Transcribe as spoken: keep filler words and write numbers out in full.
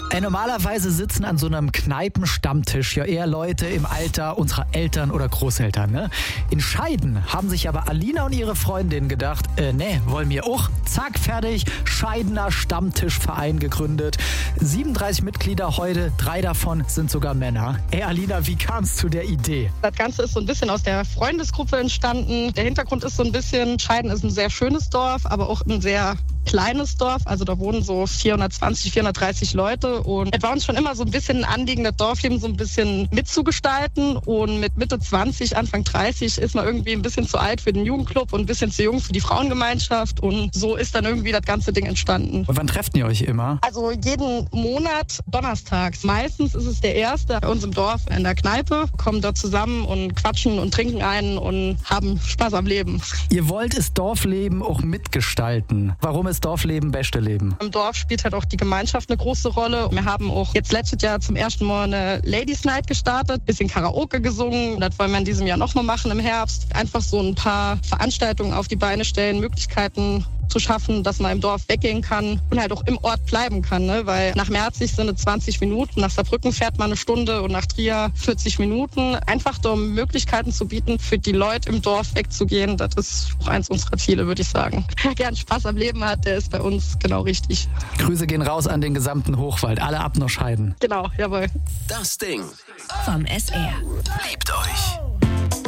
Ey, normalerweise sitzen an so einem Kneipenstammtisch ja eher Leute im Alter unserer Eltern oder Großeltern, ne? In Scheiden haben sich aber Alina und ihre Freundin gedacht, äh, ne, wollen wir auch? Zack, fertig, Scheidener Stammtischverein gegründet. siebenunddreißig Mitglieder heute, drei davon sind sogar Männer. Ey, Alina, wie kam es zu der Idee? Das Ganze ist so ein bisschen aus der Freundesgruppe entstanden. Der Hintergrund ist so ein bisschen, Scheiden ist ein sehr schönes Dorf, aber auch ein sehr kleines Dorf. Also da wohnen so vierhundertzwanzig, vierhundertdreißig Leute. Und es war uns schon immer so ein bisschen ein Anliegen, das Dorfleben so ein bisschen mitzugestalten. Und mit Mitte zwanzig, Anfang dreißig ist man irgendwie ein bisschen zu alt für den Jugendclub und ein bisschen zu jung für die Frauengemeinschaft. Und so ist dann irgendwie das ganze Ding entstanden. Und wann trefft ihr euch immer? Also jeden Monat donnerstags. Meistens ist es der erste bei uns im Dorf in der Kneipe. Kommen dort zusammen und quatschen und trinken einen und haben Spaß am Leben. Ihr wollt das Dorfleben auch mitgestalten. Warum ist Dorfleben beste Leben? Im Dorf spielt halt auch die Gemeinschaft eine große Rolle. Wir haben auch jetzt letztes Jahr zum ersten Mal eine Ladies Night gestartet, bisschen Karaoke gesungen. Das wollen wir in diesem Jahr nochmal machen im Herbst. Einfach so ein paar Veranstaltungen auf die Beine stellen, Möglichkeiten zu schaffen, dass man im Dorf weggehen kann und halt auch im Ort bleiben kann, ne? Weil nach Merzig sind es zwanzig Minuten, nach Saarbrücken fährt man eine Stunde und nach Trier vierzig Minuten. Einfach da um Möglichkeiten zu bieten, für die Leute im Dorf wegzugehen, das ist auch eins unserer Ziele, würde ich sagen. Wer gern Spaß am Leben hat, der ist bei uns genau richtig. Grüße gehen raus an den gesamten Hochwald, alle ab noch Scheiden. Genau, jawohl. Das Ding vom S R. liebt euch.